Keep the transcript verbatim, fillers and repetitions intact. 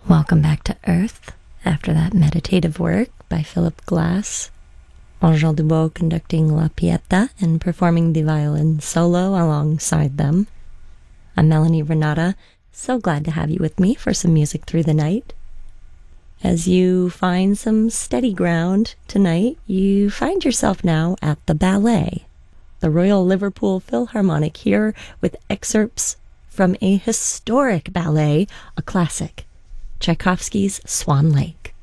Welcome back to Earth after that meditative work by Philip Glass. Angèle Dubos conducting La Pieta and performing the violin solo alongside them. I'm Melanie Renata, so glad to have you with me for some music through the night. As you find some steady ground tonight, you find yourself now at the ballet, the Royal Liverpool Philharmonic, here with excerpts from a historic ballet, a classic, Tchaikovsky's Swan Lake.